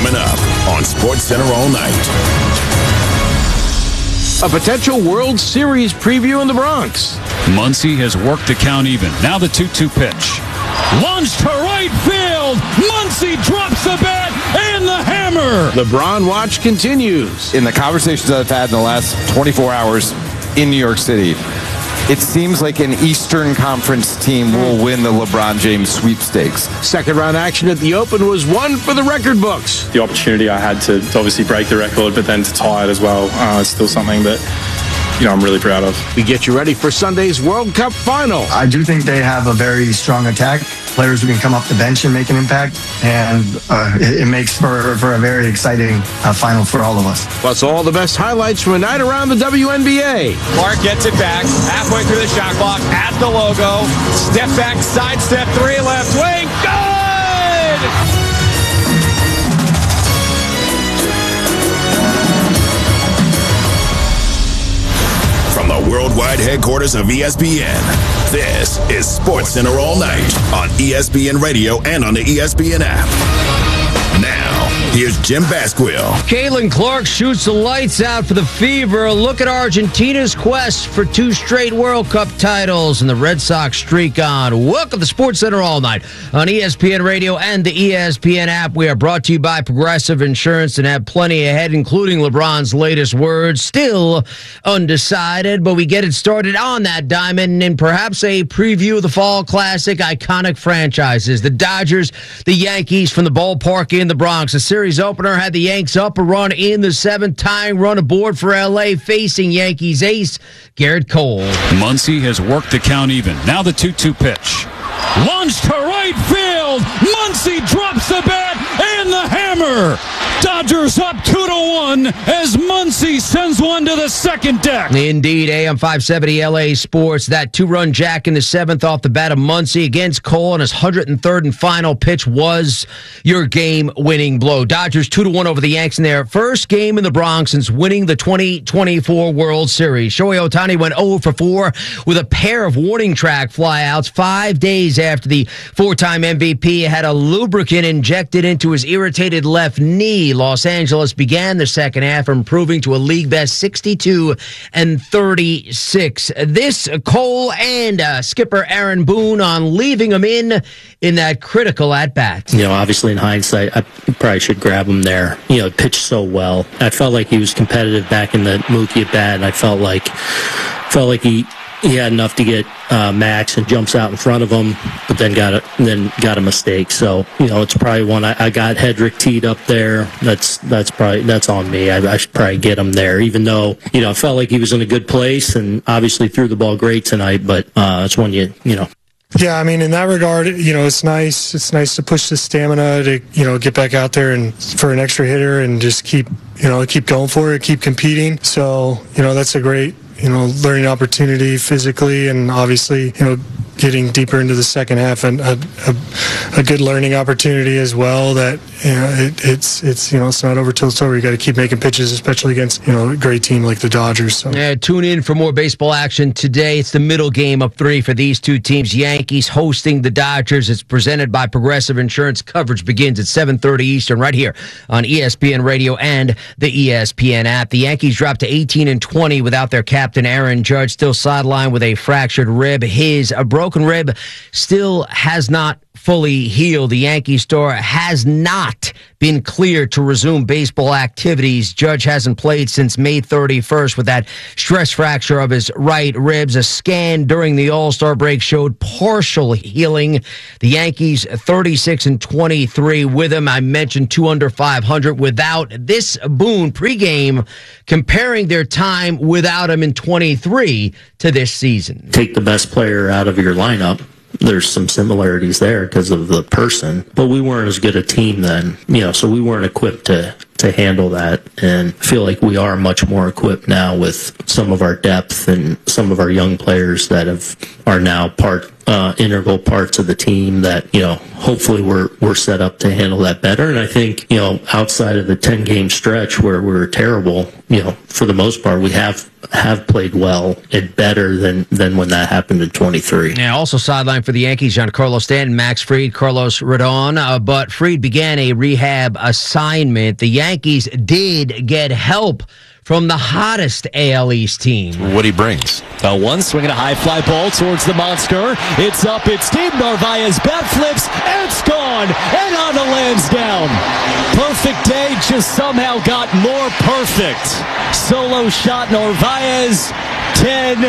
coming up on SportsCenter All Night. A potential World Series preview in the Bronx. Muncy has worked to count even. Now the 2-2 pitch. Launched to right field. Muncy drops the bat and the hammer. LeBron watch continues. In the conversations I've had in the last 24 hours in New York City, it seems like an Eastern Conference team will win the LeBron James sweepstakes. Second round action at the Open was one for the record books. The opportunity I had to obviously break the record, but then to tie it as well, is still something that, I'm really proud of. We get you ready for Sunday's World Cup final. I do think they have a very strong attack. Players who can come off the bench and make an impact. And it makes for a very exciting final for all of us. Plus all the best highlights from a night around the WNBA. Clark gets it back, halfway through the shot clock, at the logo. Step back, sidestep, 3 left wing, good! From the worldwide headquarters of ESPN, this is SportsCenter All Night on ESPN Radio and on the ESPN app. Now, here's Jim Basquill. Caitlin Clark shoots the lights out for the Fever. A look at Argentina's quest for 2 straight World Cup titles and the Red Sox streak on. Welcome to SportsCenter All Night on ESPN Radio and the ESPN app. We are brought to you by Progressive Insurance and have plenty ahead, including LeBron's latest words. Still undecided, but we get it started on that diamond and perhaps a preview of the Fall Classic. Iconic franchises, the Dodgers, the Yankees from the ballpark in the Bronx. The series opener had the Yanks up a run in the 7th, tying run aboard for L.A., facing Yankees ace Garrett Cole. Muncy has worked to count even. Now the 2-2 pitch. Launched to right field. Muncy drops the bat and the hammer. Dodgers up 2-1 as Muncy sends one to the second deck. Indeed, AM 570 LA Sports. That 2-run jack in the 7th off the bat of Muncy against Cole, and his 103rd and final pitch was your game-winning blow. Dodgers 2-1 over the Yanks in their first game in the Bronx since winning the 2024 World Series. Shohei Ohtani went 0 for 4 with a pair of warning track flyouts 5 days after the 4-time MVP had a lubricant injected into his irritated left knee. Los Angeles began the second half improving to a league best 62-36. This Cole and skipper Aaron Boone on leaving him in that critical at bat. Obviously in hindsight, I probably should grab him there. Pitched so well. I felt like he was competitive back in the Mookie at bat, and I felt like he had enough to get Max and jumps out in front of him, but then got a mistake. So it's probably one I got Hedrick teed up there. That's on me. I should probably get him there, even though I felt like he was in a good place and obviously threw the ball great tonight. But it's one you. Yeah, in that regard, it's nice. It's nice to push the stamina to, get back out there and for an extra hitter and just keep going for it, keep competing. So, that's a great, learning opportunity physically, and obviously, getting deeper into the second half, and a good learning opportunity as well. That it's not over till it's over. You got to keep making pitches, especially against a great team like the Dodgers. So. Yeah, tune in for more baseball action today. It's the middle game of 3 for these two teams. Yankees hosting the Dodgers. It's presented by Progressive Insurance. Coverage begins at 7:30 Eastern right here on ESPN Radio and the ESPN app. The Yankees dropped to 18-20 without their captain Aaron Judge, still sidelined with a fractured rib. His broken rib still has not fully healed. The Yankee star has not been cleared to resume baseball activities. Judge hasn't played since May 31st with that stress fracture of his right ribs. A scan during the All-Star break showed partial healing. The Yankees 36-23 with him. I mentioned 2 under 500 without. This Boone pregame comparing their time without him in 23 to this season. Take the best player out of your lineup. There's some similarities there because of the person, but we weren't as good a team then, so we weren't equipped to handle that, and I feel like we are much more equipped now with some of our depth and some of our young players that have are now integral parts of the team that, hopefully we're set up to handle that better. And I think, outside of the 10-game stretch where we were terrible, for the most part, we have played well and better than when that happened in 23. Yeah, also sidelined for the Yankees, Giancarlo Stanton, Max Fried, Carlos Rodon. But Fried began a rehab assignment. The Yankees did get help from the hottest AL East team. What he brings. One swinging a high fly ball towards the monster. It's up, it's deep. Narvaez bat flips, and it's gone. And on the Lansdowne. Perfect day just somehow got more perfect. Solo shot Narvaez. 10-0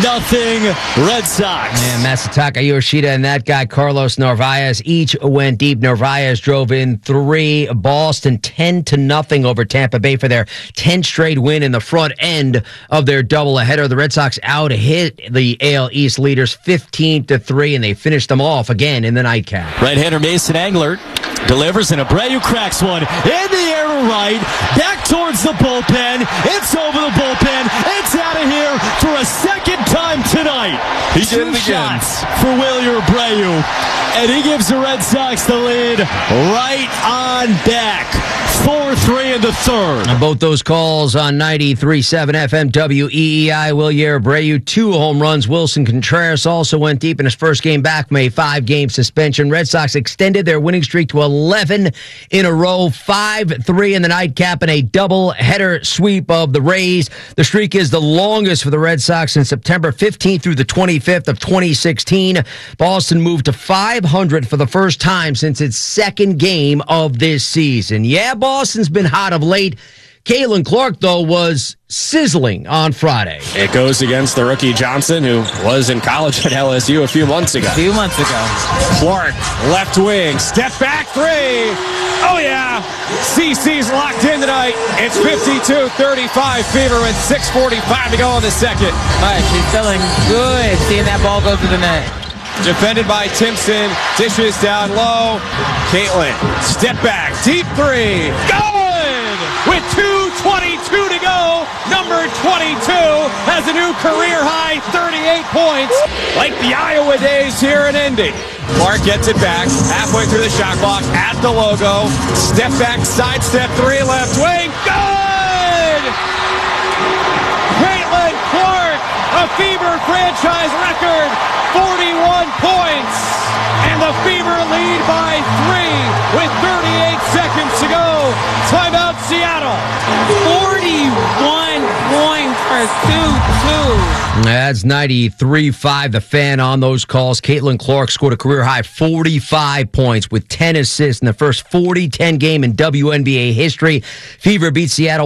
Red Sox. Yeah, Masataka Yoshida and that guy, Carlos Narvaez, each went deep. Narvaez drove in 3. Boston 10-0 over Tampa Bay for their 10th straight win in the front end of their doubleheader. The Red Sox out-hit the AL East leaders 15-3, and they finished them off again in the nightcap. Right-hander Mason Englert delivers, and Abreu cracks one in the air to right, back towards the bullpen. It's over the bullpen. It's out of here for a second time tonight. He did it again. Shots for Wilyer Abreu, and he gives the Red Sox the lead right on back. 4-3 in the third. Both those calls on 93.7 FM WEEI. Wilyer Abreu, 2 home runs. Wilson Contreras also went deep in his first game back from a 5-game suspension. Red Sox extended their winning streak to 11 in a row, 5-3 in the nightcap, and a double-header sweep of the Rays. The streak is the longest for the Red Sox in September 15th through the 25th of 2016. Boston moved to 500 for the first time since its second game of this season. Yeah, Boston's been hot of late. Caitlin Clark, though, was sizzling on Friday. It goes against the rookie Johnson, who was in college at LSU a few months ago. Clark, left wing, step back 3. Oh, yeah. CC's locked in tonight. It's 52-35 Fever with 6:45 to go in the second. She's feeling good seeing that ball go through the net. Defended by Timpson. Dishes down low. Caitlin, step back, deep 3. Good! With 2:22 to go, number 22 has a new career-high 38 points, like the Iowa days here in Indy. Clark gets it back, halfway through the shot clock, at the logo. Step back, sidestep 3, left wing. Good! Caitlin Clark, a Fever franchise record, 41 points. And the Fever lead by 3 with 38 seconds to go. Timeout, Seattle. 41 points for 2-2. That's 93.5, the Fan on those calls. Caitlin Clark scored a career-high 45 points with 10 assists in the first 40-10 game in WNBA history. Fever beat Seattle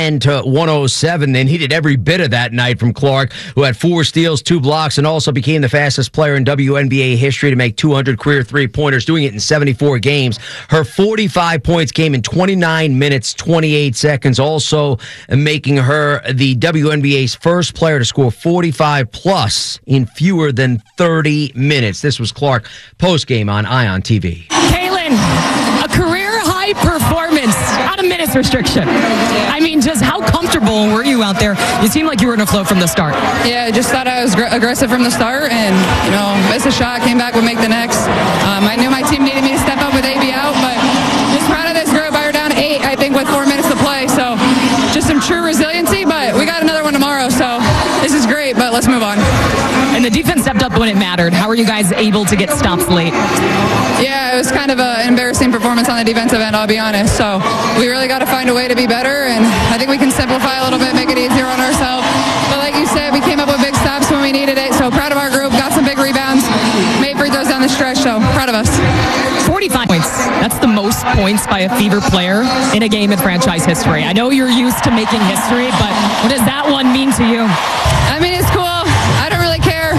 110-107. They needed every bit of that night from Clark, who had 4 steals, 2 blocks, and also became the fastest player in WNBA history to make 200 career three-pointers, doing it in 74 games. Her 45 points came in 29 minutes, 28 seconds, also making her the WNBA's first player to score 45-plus in fewer than 30 minutes. This was Clark post-game on Ion TV. Caitlin, a career-high performance out of minutes restriction. I mean, just how comfortable were you out there? You seemed like you were in a flow from the start. Yeah, I just thought I was aggressive from the start, and, missed a shot, came back, would make the next. I knew my team needed me to step up with AB out, but just proud of this group. I were down 8, I think, with 4 minutes to play, so just some true resiliency, but we got another one tomorrow, so this is great, but let's move on. And the defense stepped up when it mattered. How were you guys able to get stops late? Yeah, it was kind of an embarrassing performance on the defensive end, I'll be honest. So we really got to find a way to be better, and I think we can simplify a little bit, make it easier on ourselves. But like you said, we came up with big stops when we needed it, so proud of our group, got some big rebounds, made free throws down the stretch, so proud of us. 45 points. That's the most points by a Fever player in a game in franchise history. I know you're used to making history, but what does that one mean to you? I mean, it's cool. I don't really care.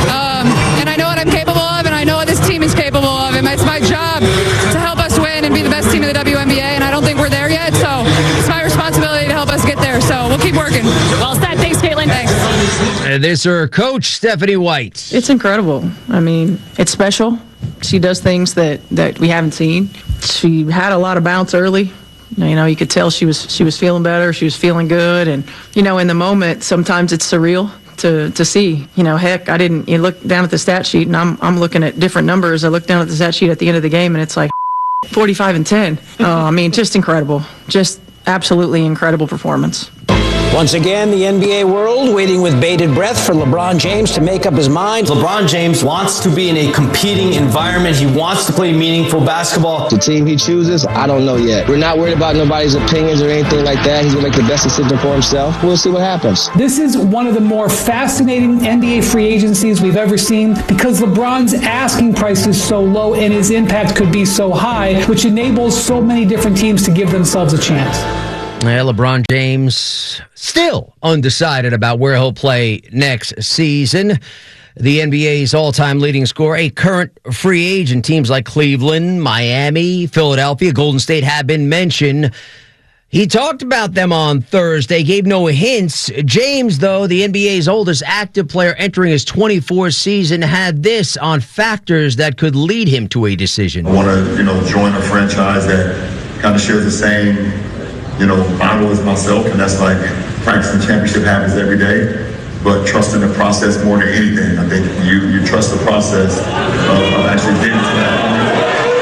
And I know what I'm capable of, and I know what this team is capable of. And it's my job to help us win and be the best team in the WNBA, and I don't think we're there yet, so it's my responsibility to help us get there. So we'll keep working. Well said. Thanks, Caitlin. Thanks. There's her coach, Stephanie White. It's incredible. I mean, it's special. She does things that we haven't seen. She had a lot of bounce early. You could tell she was feeling better. She was feeling good. And, in the moment, sometimes it's surreal to see. Heck, you look down at the stat sheet, and I'm looking at different numbers. I look down at the stat sheet at the end of the game, and it's like 45 and 10. Just incredible. Just absolutely incredible performance. Once again, the NBA world waiting with bated breath for LeBron James to make up his mind. LeBron James wants to be in a competing environment. He wants to play meaningful basketball. The team he chooses, I don't know yet. We're not worried about nobody's opinions or anything like that. He's going to make the best decision for himself. We'll see what happens. This is one of the more fascinating NBA free agencies we've ever seen because LeBron's asking price is so low and his impact could be so high, which enables so many different teams to give themselves a chance. Yeah, LeBron James still undecided about where he'll play next season. The NBA's all-time leading scorer, a current free agent. Teams like Cleveland, Miami, Philadelphia, Golden State have been mentioned. He talked about them on Thursday, gave no hints. James, though, the NBA's oldest active player entering his 24th season, had this on factors that could lead him to a decision. I want to, join a franchise that kind of shares the same Bible as myself, and that's like practicing championship habits every day, but trusting the process more than anything. I think you trust the process of actually getting to that point.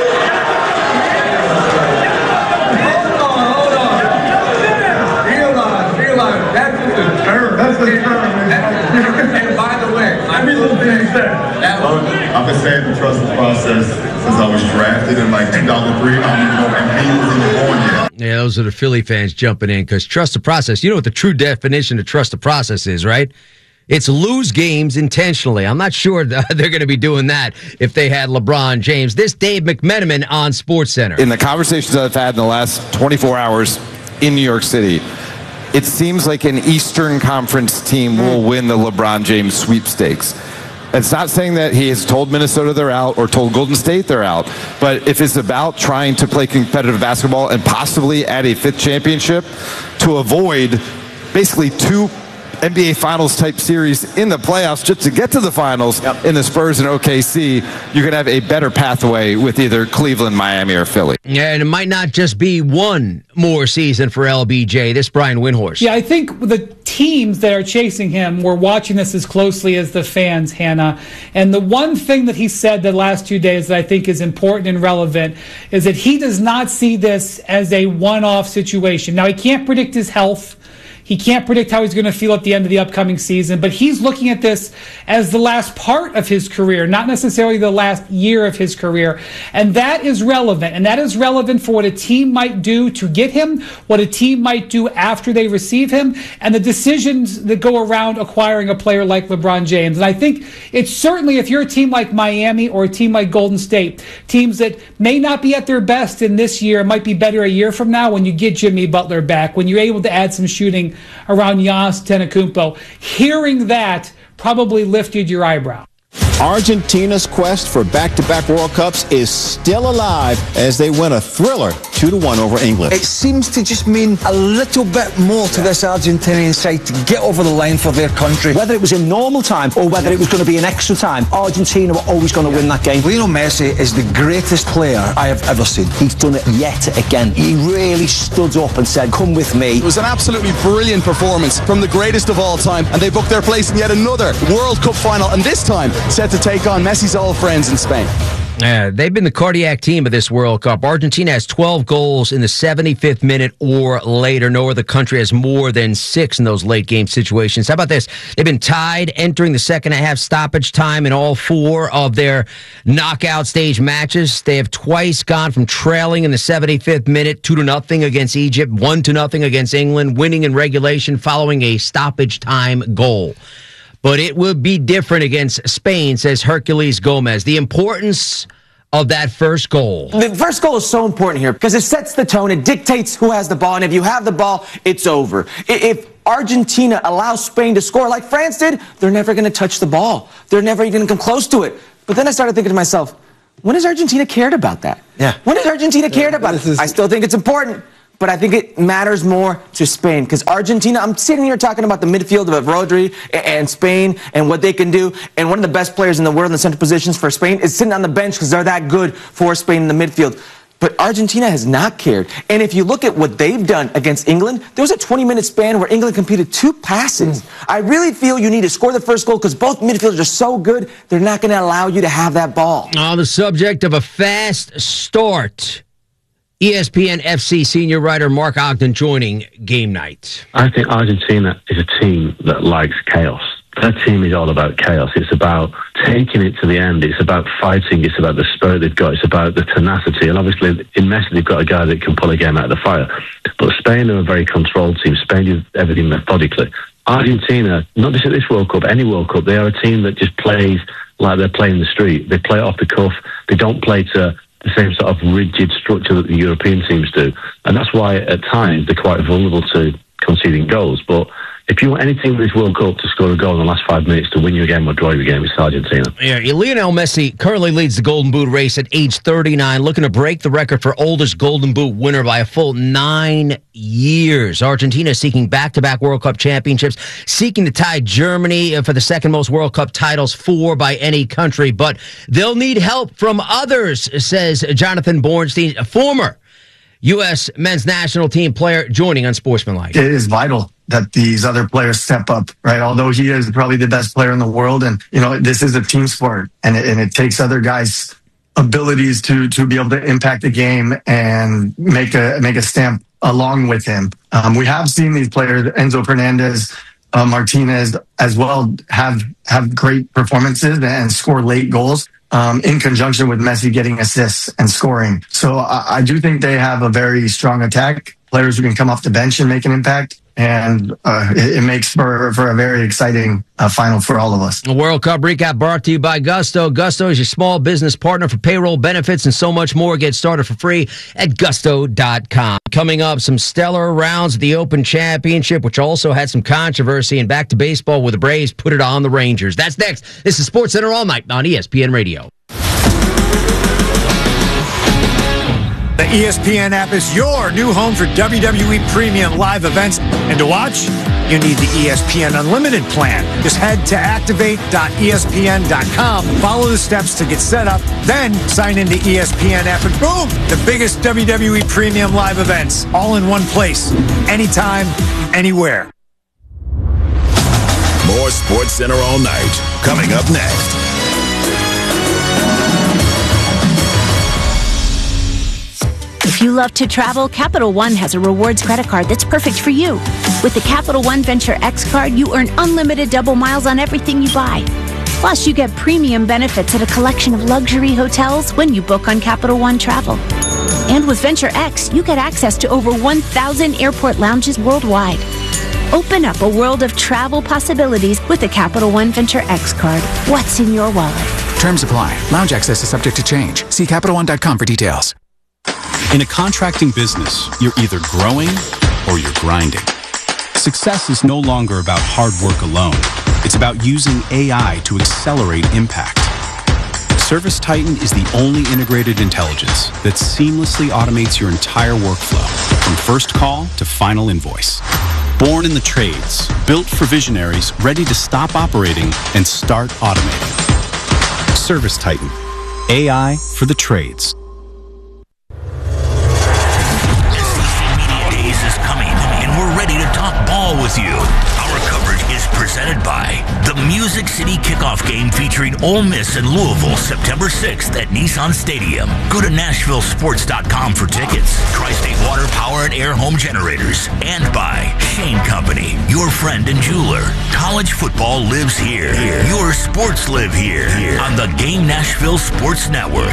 Realize, that's just a term. That's a term. And by the way, I've been saying to trust the process since I was drafted in 2003. I don't even know if MVP was even born yet. Yeah, those are the Philly fans jumping in because trust the process. You know what the true definition of trust the process is, right? It's lose games intentionally. I'm not sure they're going to be doing that if they had LeBron James. This Dave McMenamin on SportsCenter. In the conversations I've had in the last 24 hours in New York City, it seems like an Eastern Conference team will win the LeBron James sweepstakes. It's not saying that he has told Minnesota they're out or told Golden State they're out, but if it's about trying to play competitive basketball and possibly add a fifth championship to avoid basically two NBA Finals type series in the playoffs just to get to the finals in the Spurs and OKC, you could have a better pathway with either Cleveland, Miami, or Philly. Yeah, and it might not just be one more season for LBJ. This Brian Windhorst. Yeah, I think the teams that are chasing him were watching this as closely as the fans, Hannah. And the one thing that he said the last 2 days that I think is important and relevant is that he does not see this as a one-off situation. Now, he can't predict his health. He can't predict how he's going to feel at the end of the upcoming season, but he's looking at this as the last part of his career, not necessarily the last year of his career. And that is relevant. And that is relevant for what a team might do to get him, what a team might do after they receive him, and the decisions that go around acquiring a player like LeBron James. And I think it's certainly, if you're a team like Miami or a team like Golden State, teams that may not be at their best in this year, might be better a year from now when you get Jimmy Butler back, when you're able to add some shooting around Giannis Antetokounmpo. Hearing that probably lifted your eyebrow. Argentina's quest for back-to-back World Cups is still alive as they win a thriller 2-1 over England. It seems to just mean a little bit more to this Argentinian side to get over the line for their country. Whether it was in normal time or whether it was going to be in extra time, Argentina were always going to win that game. Lionel Messi is the greatest player I have ever seen. He's done it yet again. He really stood up and said, come with me. It was an absolutely brilliant performance from the greatest of all time, and they booked their place in yet another World Cup final, and this time set to take on Messi's old friends in Spain. They've been the cardiac team of this World Cup. Argentina has 12 goals in the 75th minute or later. No other country has more than 6 in those late game situations. How about this? They've been tied entering the second half stoppage time in all 4 of their knockout stage matches. They have twice gone from trailing in the 75th minute 2-0 against Egypt, 1-0 against England, winning in regulation following a stoppage time goal. But it will be different against Spain, says Herculez Gomez. The importance of that first goal. The first goal is so important here because it sets the tone. It dictates who has the ball. And if you have the ball, it's over. If Argentina allows Spain to score like France did, they're never going to touch the ball. They're never even going to come close to it. But then I started thinking to myself, when has Argentina cared about that? Yeah. When has Argentina cared about it? I still think it's important. But I think it matters more to Spain because Argentina, I'm sitting here talking about the midfield of Rodri and Spain and what they can do. And one of the best players in the world in the central positions for Spain is sitting on the bench because they're that good for Spain in the midfield. But Argentina has not cared. And if you look at what they've done against England, there was a 20-minute span where England completed 2 passes. I really feel you need to score the first goal because both midfielders are so good, they're not going to allow you to have that ball. On the subject of a fast start, ESPN FC senior writer Mark Ogden joining Game Night. I think Argentina is a team that likes chaos. Their team is all about chaos. It's about taking it to the end. It's about fighting. It's about the spirit they've got. It's about the tenacity. And obviously, in Messi, they've got a guy that can pull a game out of the fire. But Spain are a very controlled team. Spain do everything methodically. Argentina, not just at this World Cup, any World Cup, they are a team that just plays like they're playing the street. They play it off the cuff. They don't play to the same sort of rigid structure that the European teams do. And that's why, at times, they're quite vulnerable to conceding goals. But if you want any team in this World Cup to score a goal in the last 5 minutes to win your game or draw your game, it's Argentina. Yeah, Lionel Messi currently leads the Golden Boot race at age 39, looking to break the record for oldest Golden Boot winner by a full 9 years. Argentina seeking back-to-back World Cup championships, seeking to tie Germany for the second most World Cup titles, 4 by any country. But they'll need help from others, says Jonathan Bornstein, a former U.S. men's national team player, joining Unsportsmanlike. It is vital that these other players step up, right? Although he is probably the best player in the world, and this is a team sport, and it takes other guys' abilities to be able to impact the game and make a stamp along with him. We have seen these players, Enzo Fernandez, Martinez, as well, have great performances and score late goals. In conjunction with Messi getting assists and scoring. So I do think they have a very strong attack, players who can come off the bench and make an impact. And it makes for a very exciting final for all of us. A World Cup recap brought to you by Gusto. Gusto is your small business partner for payroll, benefits, and so much more. Get started for free at gusto.com. Coming up, some stellar rounds of the Open Championship, which also had some controversy. And back to baseball with the Braves put it on the Rangers. That's next. This is SportsCenter All Night on ESPN Radio. The ESPN app is your new home for WWE Premium live events. And to watch, you need the ESPN Unlimited plan. Just head to activate.espn.com, follow the steps to get set up, then sign into ESPN app, and boom, the biggest WWE Premium live events, all in one place, anytime, anywhere. More SportsCenter All Night, coming up next. If you love to travel, Capital One has a rewards credit card that's perfect for you. With the Capital One Venture X card, you earn unlimited double miles on everything you buy. Plus, you get premium benefits at a collection of luxury hotels when you book on Capital One Travel. And with Venture X, you get access to over 1,000 airport lounges worldwide. Open up a world of travel possibilities with the Capital One Venture X card. What's in your wallet? Terms apply. Lounge access is subject to change. See CapitalOne.com for details. In a contracting business, you're either growing or you're grinding. Success is no longer about hard work alone. It's about using AI to accelerate impact. ServiceTitan is the only integrated intelligence that seamlessly automates your entire workflow, from first call to final invoice. Born in the trades, built for visionaries ready to stop operating and start automating. ServiceTitan, AI for the trades. With you. Our coverage is presented by the Music City Kickoff Game featuring Ole Miss and Louisville September 6th at Nissan Stadium. Go to NashvilleSports.com for tickets. Tri-State Water Power and Air Home Generators. And by Shane Company, your friend and jeweler. College football lives here. Your sports live here. On the Game Nashville Sports Network.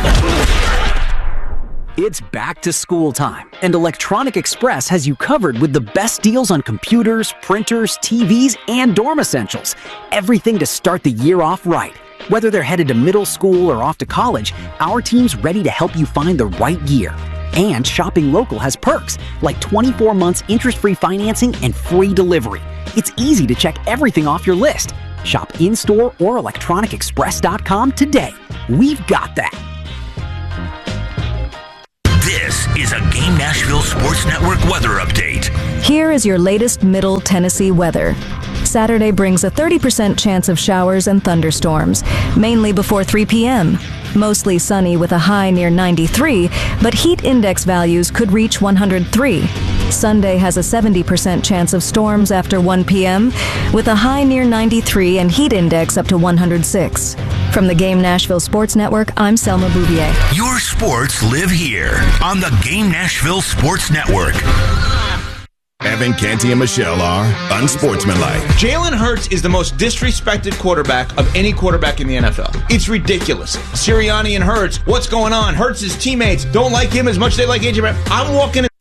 It's back to school time, and Electronic Express has you covered with the best deals on computers, printers, TVs, and dorm essentials. Everything to start the year off right. Whether they're headed to middle school or off to college, our team's ready to help you find the right gear. And shopping local has perks, like 24 months interest-free financing and free delivery. It's easy to check everything off your list. Shop in-store or electronicexpress.com today. We've got that. This is a Game Nashville Sports Network weather update. Here is your latest Middle Tennessee weather. Saturday brings a 30% chance of showers and thunderstorms, mainly before 3 p.m. Mostly sunny with a high near 93, but heat index values could reach 103. Sunday has a 70% chance of storms after 1 p.m., with a high near 93 and heat index up to 106. From the Game Nashville Sports Network, I'm Selma Bouvier. Your sports live here on the Game Nashville Sports Network. Evan, Canty, and Michelle are unsportsmanlike. Jalen Hurts is the most disrespected quarterback of any quarterback in the NFL. It's ridiculous. Sirianni and Hurts, what's going on? Hurts' teammates don't like him as much as they like AJ Brown. I'm walking